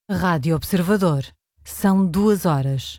Rádio Observador. São 2 horas.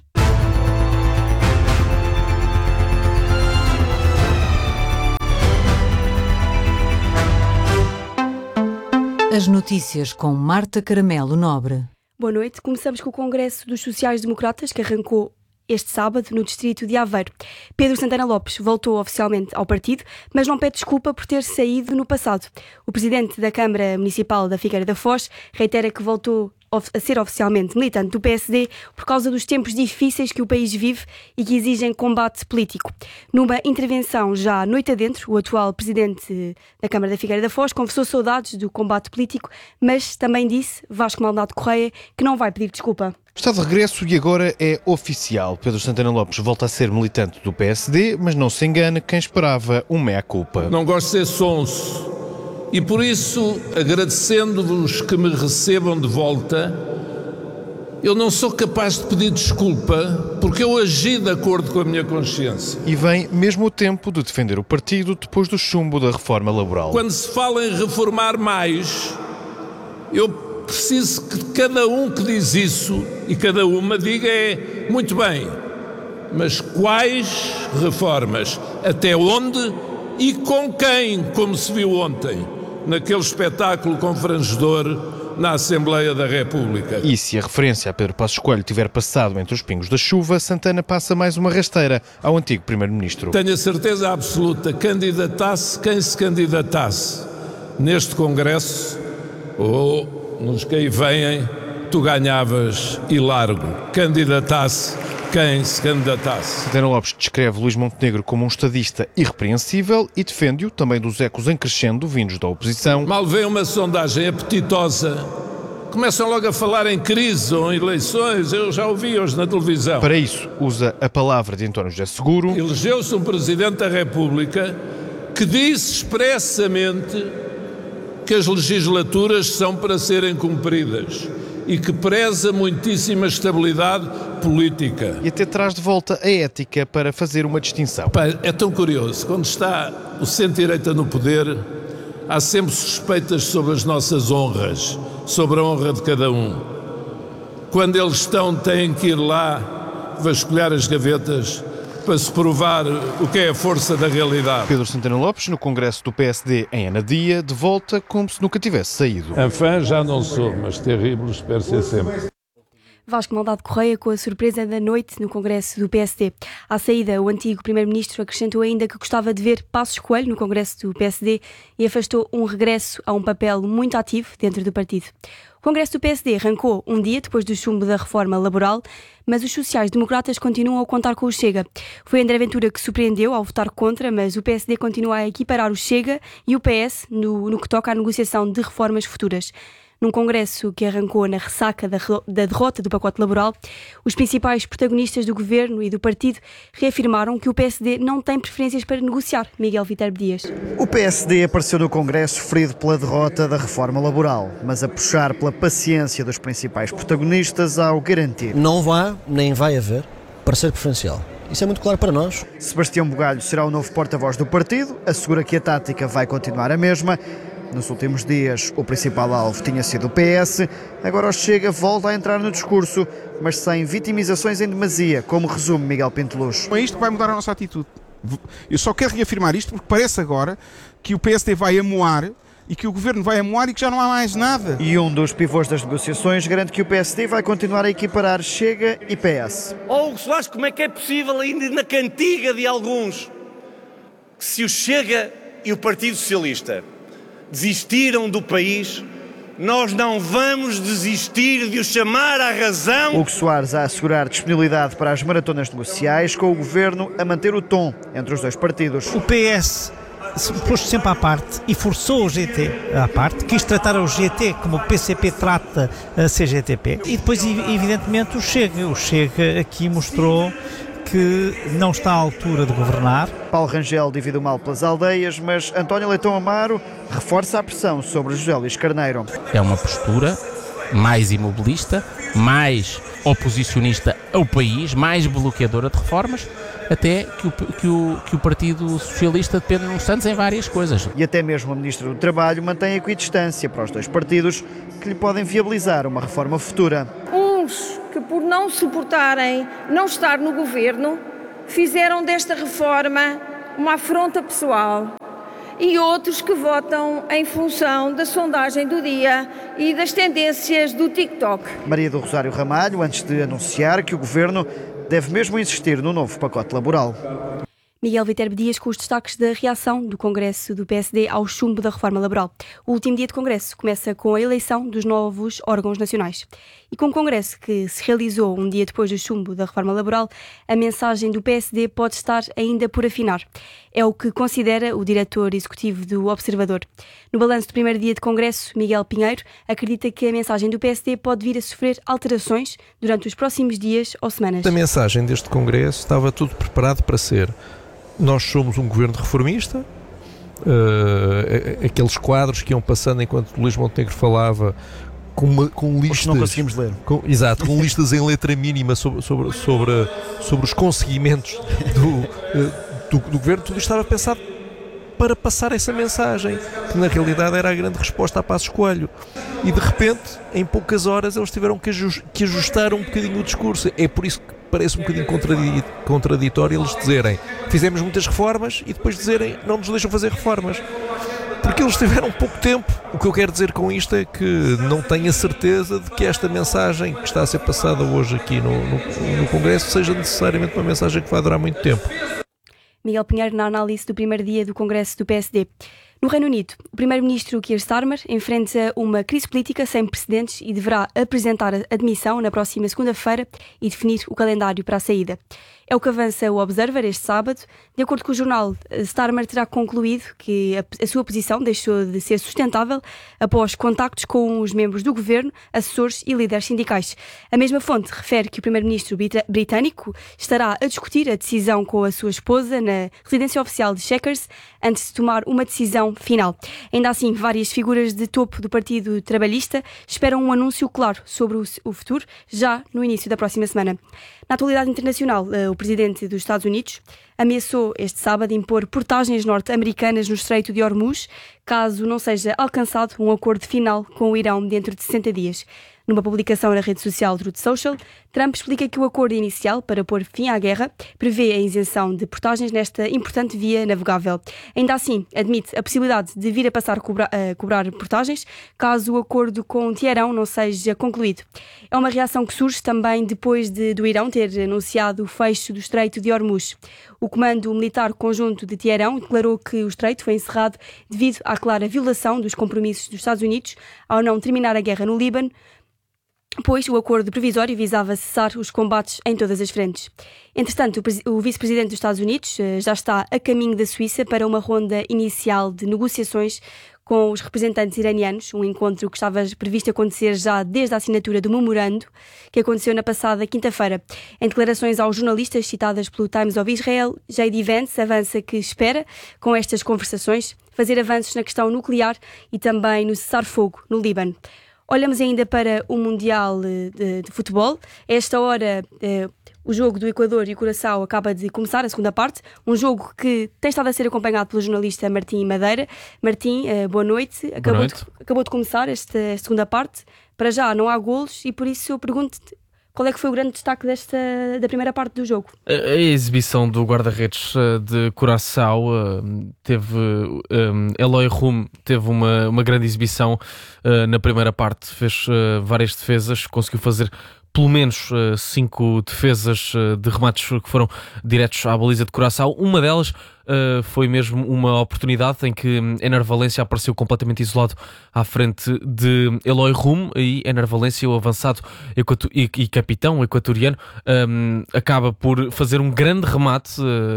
As notícias com Marta Caramelo Nobre. Boa noite. Começamos com o Congresso dos Sociais-Democratas, que arrancou este sábado no distrito de Aveiro. Pedro Santana Lopes voltou oficialmente ao partido, mas não pede desculpa por ter saído no passado. O presidente da Câmara Municipal da Figueira da Foz reitera que voltou a ser oficialmente militante do PSD por causa dos tempos difíceis que o país vive e que exigem combate político. Numa intervenção já noite adentro, o atual presidente da Câmara da Figueira da Foz confessou saudades do combate político, mas também disse, Vasco Maldonado Correia, que não vai pedir desculpa. Está de regresso e agora é oficial. Pedro Santana Lopes volta a ser militante do PSD, mas não se engane quem esperava um mea-culpa. Não gosto de ser sonso e por isso, agradecendo-vos que me recebam de volta, eu não sou capaz de pedir desculpa porque eu agi de acordo com a minha consciência. E vem mesmo o tempo de defender o partido depois do chumbo da reforma laboral. Quando se fala em reformar mais, eu preciso que cada um que diz isso e cada uma diga muito bem, mas quais reformas, até onde e com quem, como se viu ontem, naquele espetáculo confrangedor na Assembleia da República. E se a referência a Pedro Passos Coelho tiver passado entre os pingos da chuva, Santana passa mais uma rasteira ao antigo Primeiro-Ministro. Tenho a certeza absoluta, candidatasse quem se candidatasse neste Congresso ou nos que aí vêm, tu ganhavas e largo. Candidatasse quem se candidatasse. Santana Lopes descreve Luís Montenegro como um estadista irrepreensível e defende-o também dos ecos em crescendo vindos da oposição. Mal vem uma sondagem apetitosa, começam logo a falar em crise ou em eleições, eu já ouvi hoje na televisão. Para isso, usa a palavra de António José Seguro. Elegeu-se um Presidente da República que disse expressamente que as legislaturas são para serem cumpridas e que preza muitíssima estabilidade política. E até traz de volta a ética para fazer uma distinção. É tão curioso, quando está o centro-direita no poder, há sempre suspeitas sobre as nossas honras, sobre a honra de cada um. Quando eles estão, têm que ir lá vasculhar as gavetas para se provar o que é a força da realidade. Pedro Santana Lopes, no Congresso do PSD em Anadia, de volta como se nunca tivesse saído. Enfim, já não sou, mas terrível espero ser sempre. Vasco Maldonado Correia com a surpresa da noite no Congresso do PSD. À saída, o antigo Primeiro-Ministro acrescentou ainda que gostava de ver Passos Coelho no Congresso do PSD e afastou um regresso a um papel muito ativo dentro do partido. O Congresso do PSD arrancou um dia depois do chumbo da reforma laboral, mas os sociais-democratas continuam a contar com o Chega. Foi André Ventura que surpreendeu ao votar contra, mas o PSD continua a equiparar o Chega e o PS no que toca à negociação de reformas futuras. Num congresso que arrancou na ressaca da derrota do pacote laboral, os principais protagonistas do governo e do partido reafirmaram que o PSD não tem preferências para negociar. Miguel Viterbo Dias. O PSD apareceu no congresso ferido pela derrota da reforma laboral, mas a puxar pela paciência dos principais protagonistas ao garantir. Não há, nem vai haver, parecer preferencial. Isso é muito claro para nós. Sebastião Bugalho será o novo porta-voz do partido, assegura que a tática vai continuar a mesma. Nos últimos dias, o principal alvo tinha sido o PS, agora o Chega volta a entrar no discurso, mas sem vitimizações em demasia, como resume Miguel Pinteluz. É isto que vai mudar a nossa atitude. Eu só quero reafirmar isto porque parece agora que o PSD vai amoar e que o Governo vai amoar e que já não há mais nada. E um dos pivôs das negociações garante que o PSD vai continuar a equiparar Chega e PS. Hugo Soares, como é que é possível ainda na cantiga de alguns que se o Chega e o Partido Socialista desistiram do país, nós não vamos desistir de o chamar à razão. Hugo Soares a assegurar disponibilidade para as maratonas negociais, com o Governo a manter o tom entre os dois partidos. O PS pôs-se sempre à parte e forçou o GT à parte, quis tratar o GT como o PCP trata a CGTP. E depois, evidentemente, o Chega aqui mostrou que não está à altura de governar. Paulo Rangel divide o mal pelas aldeias, mas António Leitão Amaro reforça a pressão sobre José Luís Carneiro. É uma postura mais imobilista, mais oposicionista ao país, mais bloqueadora de reformas, até que o Partido Socialista depende de uns tantos em várias coisas. E até mesmo a Ministra do Trabalho mantém a equidistância para os dois partidos que lhe podem viabilizar uma reforma futura. Uns que, por não suportarem não estar no governo, fizeram desta reforma uma afronta pessoal, e outros que votam em função da sondagem do dia e das tendências do TikTok. Maria do Rosário Ramalho, antes de anunciar que o Governo deve mesmo insistir no novo pacote laboral. Miguel Viterbo Dias com os destaques da reação do Congresso do PSD ao chumbo da reforma laboral. O último dia de Congresso começa com a eleição dos novos órgãos nacionais. E com o Congresso que se realizou um dia depois do chumbo da reforma laboral, a mensagem do PSD pode estar ainda por afinar. É o que considera o diretor executivo do Observador. No balanço do primeiro dia de Congresso, Miguel Pinheiro acredita que a mensagem do PSD pode vir a sofrer alterações durante os próximos dias ou semanas. A mensagem deste Congresso estava tudo preparado para ser: nós somos um governo reformista, aqueles quadros que iam passando enquanto o Luís Montenegro falava, com listas... não conseguimos ler. Com listas em letra mínima sobre os conseguimentos do governo. Tudo estava pensado para passar essa mensagem, que na realidade era a grande resposta a Passos Coelho. E de repente, em poucas horas, eles tiveram que ajustar um bocadinho o discurso. É por isso que parece um bocadinho contraditório eles dizerem: fizemos muitas reformas, e depois dizerem: não nos deixam fazer reformas. Porque eles tiveram pouco tempo. O que eu quero dizer com isto é que não tenho a certeza de que esta mensagem que está a ser passada hoje aqui no Congresso seja necessariamente uma mensagem que vai durar muito tempo. Miguel Pinheiro na análise do primeiro dia do Congresso do PSD. No Reino Unido, o primeiro-ministro Keir Starmer enfrenta uma crise política sem precedentes e deverá apresentar a demissão na próxima segunda-feira e definir o calendário para a saída. É o que avança o Observer este sábado. De acordo com o jornal, Starmer terá concluído que a sua posição deixou de ser sustentável após contactos com os membros do governo, assessores e líderes sindicais. A mesma fonte refere que o primeiro-ministro britânico estará a discutir a decisão com a sua esposa na residência oficial de Chequers antes de tomar uma decisão final. Ainda assim, várias figuras de topo do Partido Trabalhista esperam um anúncio claro sobre o futuro já no início da próxima semana. Na atualidade internacional, o presidente dos Estados Unidos ameaçou este sábado impor portagens norte-americanas no Estreito de Hormuz, caso não seja alcançado um acordo final com o Irão dentro de 60 dias. Numa publicação na rede social Truth Social, Trump explica que o acordo inicial para pôr fim à guerra prevê a isenção de portagens nesta importante via navegável. Ainda assim, admite a possibilidade de vir a passar a cobrar portagens caso o acordo com Teherão não seja concluído. É uma reação que surge também depois do Irão ter anunciado o fecho do Estreito de Hormuz. O Comando Militar Conjunto de Teherão declarou que o estreito foi encerrado devido à clara violação dos compromissos dos Estados Unidos ao não terminar a guerra no Líbano, pois o acordo provisório visava cessar os combates em todas as frentes. Entretanto, o vice-presidente dos Estados Unidos já está a caminho da Suíça para uma ronda inicial de negociações com os representantes iranianos, um encontro que estava previsto acontecer já desde a assinatura do memorando, que aconteceu na passada quinta-feira. Em declarações aos jornalistas citadas pelo Times of Israel, J.D. Vance avança que espera, com estas conversações, fazer avanços na questão nuclear e também no cessar-fogo no Líbano. Olhamos ainda para o Mundial de Futebol. A esta hora, o jogo do Equador e o Curaçao acaba de começar, a segunda parte. Um jogo que tem estado a ser acompanhado pelo jornalista Martim Madeira. Martim, boa noite. Acabou de começar esta segunda parte. Para já não há golos e por isso eu pergunto-te qual é que foi o grande destaque da primeira parte do jogo. A exibição do guarda-redes de Curaçao teve... Eloy Rum teve uma grande exibição na primeira parte. Fez várias defesas, conseguiu fazer pelo menos 5 defesas de remates que foram diretos à baliza de Curaçao. Uma delas foi mesmo uma oportunidade em que Ener Valencia apareceu completamente isolado à frente de Eloy Rum, e Ener Valencia, o avançado e capitão equatoriano, acaba por fazer um grande remate,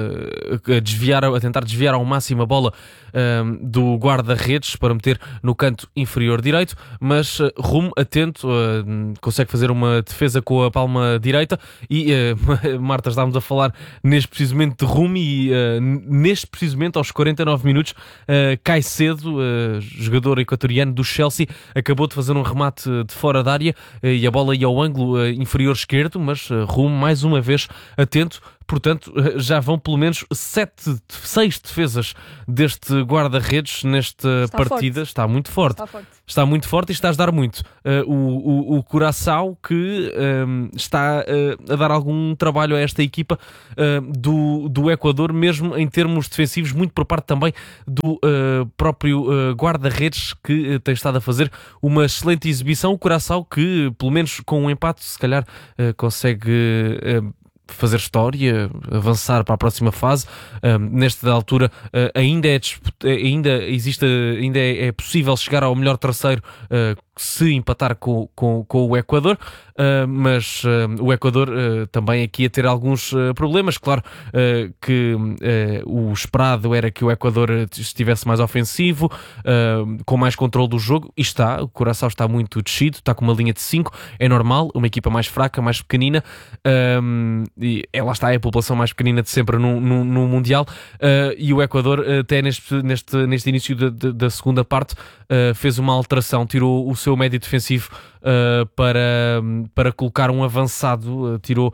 a tentar desviar ao máximo a bola do guarda-redes para meter no canto inferior direito, mas Rum, atento, consegue fazer uma defesa com a palma direita e Marta, estávamos a falar neste precisamente de Rum e neste precisamente aos 49 minutos Caicedo, jogador equatoriano do Chelsea, acabou de fazer um remate de fora da área e a bola ia ao ângulo inferior esquerdo, mas Rum mais uma vez atento portanto, já vão pelo menos 6 defesas deste guarda-redes nesta partida. Está muito forte. Está muito forte e está a ajudar muito. O Curaçao, que está a dar algum trabalho a esta equipa do Equador, mesmo em termos defensivos, muito por parte também do próprio guarda-redes, que tem estado a fazer uma excelente exibição. O Curaçao, que pelo menos com um empate, se calhar consegue fazer história, avançar para a próxima fase. Nesta altura ainda é possível chegar ao melhor terceiro se empatar com o Equador, mas o Equador também aqui a ter alguns problemas. Claro que o esperado era que o Equador estivesse mais ofensivo, com mais controle do jogo, e o Curaçao está muito descido, está com uma linha de 5, é normal, uma equipa mais fraca, mais pequenina, e lá está, é a população mais pequenina de sempre no Mundial, e o Equador até neste início da segunda parte fez uma alteração, tirou o seu médio defensivo para colocar um avançado, tirou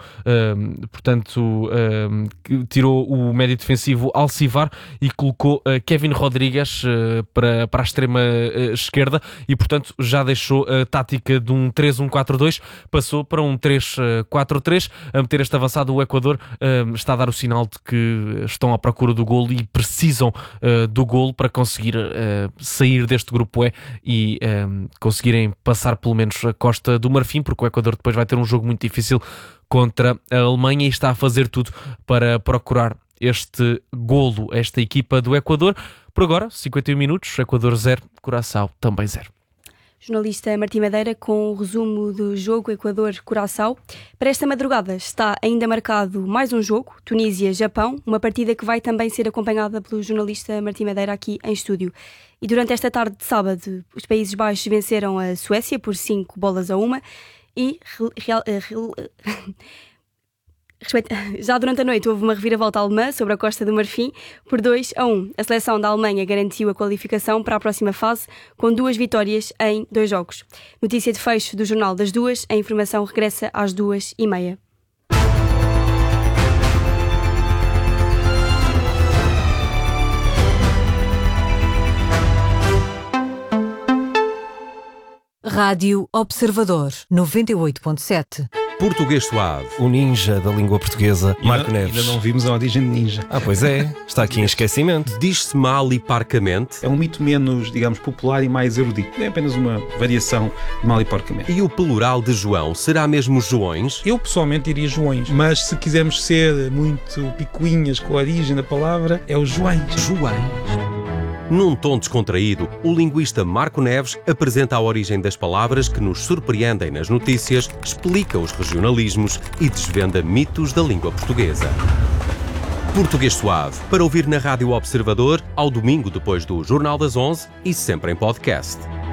o médio defensivo Alcivar e colocou Kevin Rodrigues para a extrema esquerda, e portanto já deixou a tática de um 3-1-4-2, passou para um 3-4-3. A meter este avançado, o Equador está a dar o sinal de que estão à procura do golo e precisam do golo para conseguir sair deste grupo E e conseguirem passar pelo menos a Costa do Marfim, porque o Equador depois vai ter um jogo muito difícil contra a Alemanha, e está a fazer tudo para procurar este golo, esta equipa do Equador. Por agora, 51 minutos, Equador 0, Curaçao também 0. Jornalista Martim Madeira com o resumo do jogo Equador-Curaçao. Para esta madrugada está ainda marcado mais um jogo, Tunísia-Japão, uma partida que vai também ser acompanhada pelo jornalista Martim Madeira aqui em estúdio. E durante esta tarde de sábado, os Países Baixos venceram a Suécia por 5-1 e já durante a noite houve uma reviravolta alemã sobre a Costa do Marfim por 2-1. A seleção da Alemanha garantiu a qualificação para a próxima fase com 2 vitórias em 2 jogos. Notícia de fecho do Jornal das 2. A informação regressa às 2h30. Rádio Observador 98.7. Português Suave, o ninja da língua portuguesa, Marco Neves. Ainda não vimos a origem de ninja. Pois é, está aqui em esquecimento. Diz-se mal e parcamente. É um mito menos, digamos, popular e mais erudito. É apenas uma variação de mal e porcamente. E o plural de João será mesmo Joões? Eu pessoalmente diria Joões, mas se quisermos ser muito picuinhas com a origem da palavra, é o Joões. Joões. Num tom descontraído, o linguista Marco Neves apresenta a origem das palavras que nos surpreendem nas notícias, explica os regionalismos e desvenda mitos da língua portuguesa. Português Suave, para ouvir na Rádio Observador, ao domingo depois do Jornal das 11 e sempre em podcast.